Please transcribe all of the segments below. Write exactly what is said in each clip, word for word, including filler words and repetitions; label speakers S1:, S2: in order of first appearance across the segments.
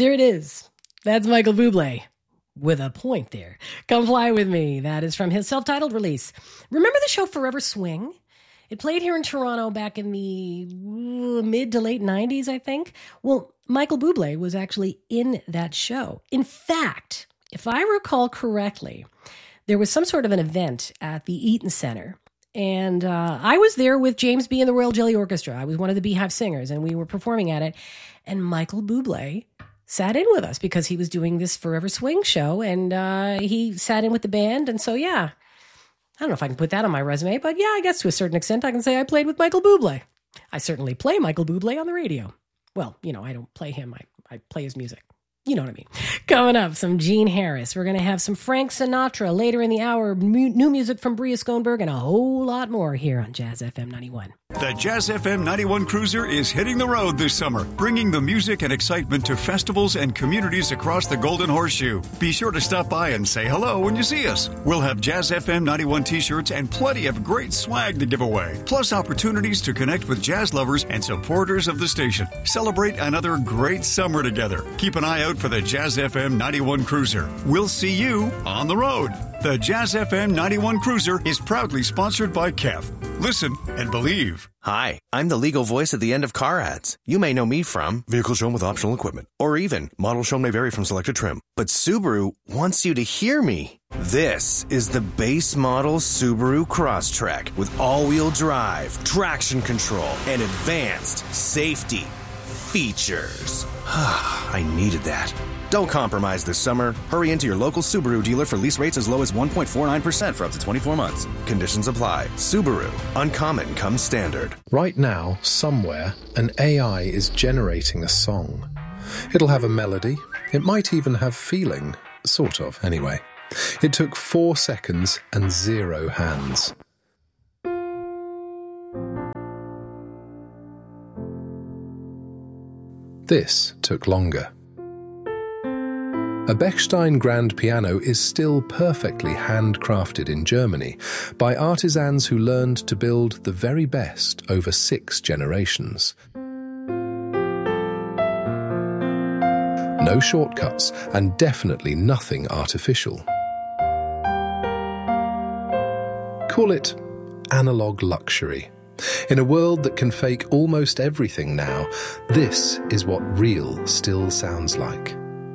S1: There it is. That's Michael Bublé. With a point there. Come Fly With Me. That is from his self-titled release. Remember the show Forever Swing? It played here in Toronto back in the mid to late nineties, I think. Well, Michael Bublé was actually in that show. In fact, if I recall correctly, there was some sort of an event at the Eaton Centre. And uh, I was there with James B. and the Royal Jelly Orchestra. I was one of the Beehive singers, and we were performing at it. And Michael Bublé sat in with us because he was doing this Forever Swing show, and uh, he sat in with the band. And so, yeah, I don't know if I can put that on my resume, but yeah, I guess to a certain extent I can say I played with Michael Bublé. I certainly play Michael Bublé on the radio. Well, you know, I don't play him. I, I play his music. You know what I mean. Coming up, some Gene Harris. We're going to have some Frank Sinatra later in the hour, mu- new music from Bria Schoenberg, and a whole lot more here on Jazz F M ninety-one.
S2: The Jazz F M ninety-one Cruiser is hitting the road this summer, bringing the music and excitement to festivals and communities across the Golden Horseshoe. Be sure to stop by and say hello when you see us. We'll have Jazz F M ninety-one t-shirts and plenty of great swag to give away, plus opportunities to connect with jazz lovers and supporters of the station. Celebrate another great summer together. Keep an eye out for the Jazz F M ninety-one Cruiser. We'll see you on the road. The Jazz F M ninety-one Cruiser is proudly sponsored by K E F. Listen and believe.
S3: Hi, I'm the legal voice at the end of car ads. You may know me from Vehicle Shown with Optional Equipment, or even Model Shown may vary from selected trim. But Subaru wants you to hear me. This is the base model Subaru Crosstrek with all-wheel drive, traction control, and advanced safety features. I needed that. Don't compromise this summer. Hurry into your local Subaru dealer for lease rates as low as one point four nine percent for up to twenty-four months. Conditions apply. Subaru. Uncommon comes standard.
S4: Right now, somewhere, an A I is generating a song. It'll have a melody. It might even have feeling. Sort of, anyway. It took four seconds and zero hands. This took longer. A Bechstein grand piano is still perfectly handcrafted in Germany by artisans who learned to build the very best over six generations. No shortcuts, and definitely nothing artificial. Call it analog luxury. In a world that can fake almost everything now, this is what real still sounds like.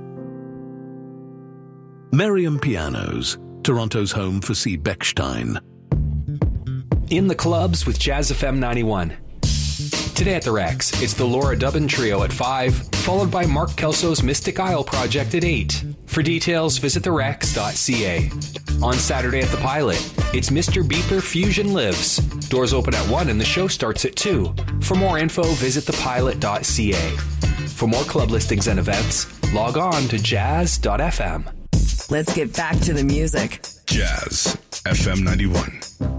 S5: Merriam Pianos, Toronto's home for C. Bechstein.
S6: In the clubs with Jazz F M ninety-one. Today at the Rex, it's the Laura Dubin Trio at five, followed by Mark Kelso's Mystic Isle Project at eight. For details, visit the rex dot c a. On Saturday at the Pilot, it's Mister Beeper Fusion Lives. Doors open at one and the show starts at two. For more info, visit the pilot dot c a. For more club listings and events, log on to jazz dot f m.
S7: Let's get back to the music.
S8: Jazz F M ninety-one.